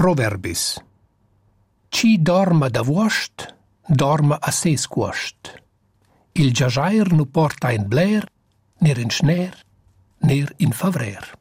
Proverbis. Chi dorma da vuost, dorma a ses cuost. Il giajair nu porta in bler, ner in schner, ner in favrer.